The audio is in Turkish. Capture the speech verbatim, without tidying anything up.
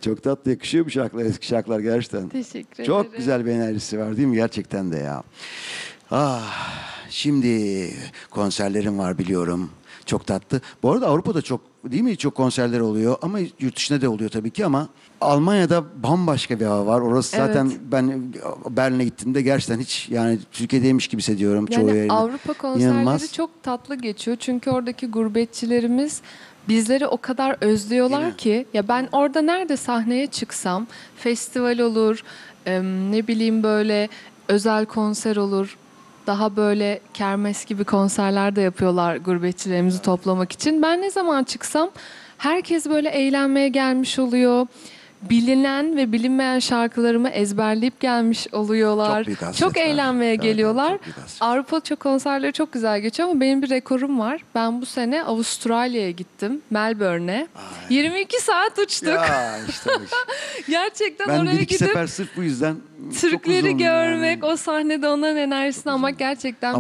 Çok tatlı yakışıyor bu şarkılar, eski şarkılar gerçekten. Teşekkür ederim. Çok güzel bir enerjisi var değil mi? Gerçekten de ya. Ah, şimdi konserlerim var biliyorum. Çok tatlı. Bu arada Avrupa'da çok değil mi? Çok konserler oluyor ama yurt dışında da oluyor tabii ki ama Almanya'da bambaşka bir hava var. Orası Evet. zaten ben Berlin'e gittiğimde gerçekten hiç yani Türkiye'deymiş gibi hissediyorum çoğu Yani yerinde. Avrupa konserleri İnanılmaz. çok tatlı geçiyor. Çünkü oradaki gurbetçilerimiz bizleri o kadar Değil mi? özlüyorlar ki. Ya ben orada nerede sahneye çıksam, festival olur, em, ne bileyim böyle özel konser olur. Daha böyle kermes gibi konserler de yapıyorlar gurbetçilerimizi toplamak için. Ben ne zaman çıksam herkes böyle eğlenmeye gelmiş oluyor. Bilinen ve bilinmeyen şarkılarımı ezberleyip gelmiş oluyorlar. Çok büyük hasret Çok var. eğlenmeye Evet, evet, geliyorlar. çok büyük hasret. Avrupa çok konserleri çok güzel geçiyor ama benim bir rekorum var. Ben bu sene Avustralya'ya gittim. Melbourne'e. yirmi iki saat uçtuk. Ya işte bu iş. Gerçekten Ben oraya bir iki gidip sefer sırf bu yüzden çok Türkleri uzun görmek, yani. o sahnede onların enerjisini almak gerçekten